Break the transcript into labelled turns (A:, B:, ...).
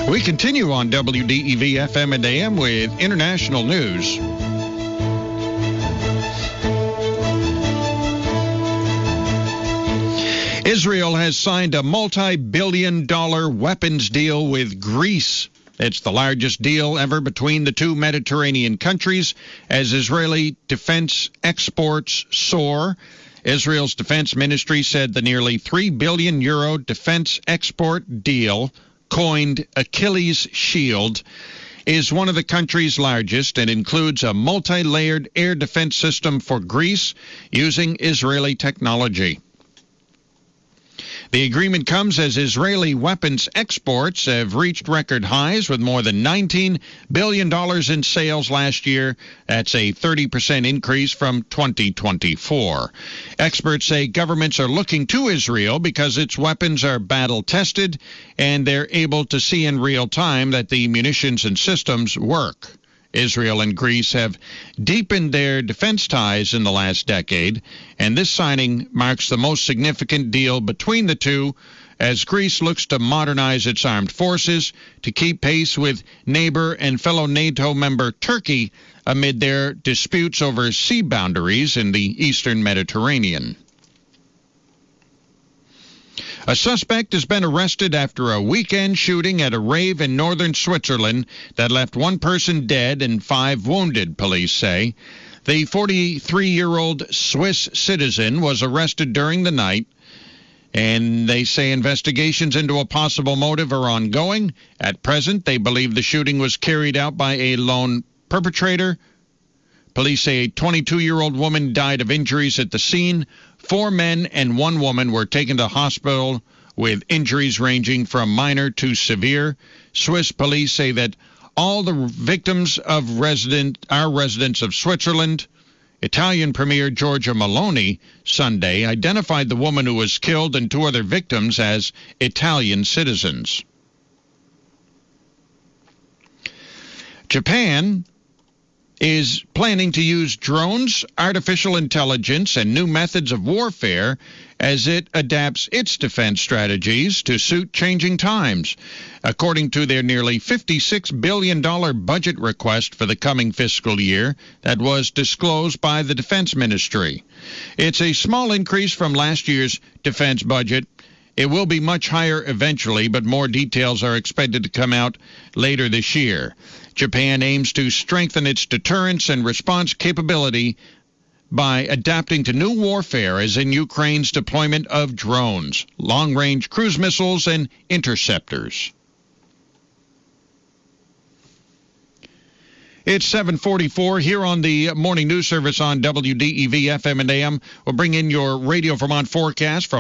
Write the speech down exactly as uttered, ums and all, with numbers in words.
A: We continue on W D E V F M and A M with international news. Israel has signed a multi-billion dollar weapons deal with Greece. It's the largest deal ever between the two Mediterranean countries as Israeli defense exports soar. Israel's defense ministry said the nearly three billion euro defense export deal, coined Achilles Shield, is one of the country's largest and includes a multi-layered air defense system for Greece using Israeli technology. The agreement comes as Israeli weapons exports have reached record highs with more than nineteen billion dollars in sales last year. That's a thirty percent increase from twenty twenty-four. Experts say governments are looking to Israel because its weapons are battle-tested and they're able to see in real time that the munitions and systems work. Israel and Greece have deepened their defense ties in the last decade, and this signing marks the most significant deal between the two as Greece looks to modernize its armed forces to keep pace with neighbor and fellow NATO member Turkey amid their disputes over sea boundaries in the eastern Mediterranean. A suspect has been arrested after a weekend shooting at a rave in northern Switzerland that left one person dead and five wounded, police say. The forty-three-year-old Swiss citizen was arrested during the night, and they say investigations into a possible motive are ongoing. At present, they believe the shooting was carried out by a lone perpetrator. Police say a twenty-two-year-old woman died of injuries at the scene. Four men and one woman were taken to hospital with injuries ranging from minor to severe. Swiss police say that all the victims of resident are residents of Switzerland. Italian Premier Giorgia Meloni Sunday identified the woman who was killed and two other victims as Italian citizens. Japan is planning to use drones, artificial intelligence, and new methods of warfare as it adapts its defense strategies to suit changing times, according to their nearly fifty-six billion dollars budget request for the coming fiscal year that was disclosed by the Defense Ministry. It's a small increase from last year's defense budget. It will be much higher eventually, but more details are expected to come out later this year. Japan aims to strengthen its deterrence and response capability by adapting to new warfare, as in Ukraine's deployment of drones, long-range cruise missiles, and interceptors. It's seven forty-four here on the Morning News Service on W D E V F M and A M. We'll bring in your Radio Vermont forecast from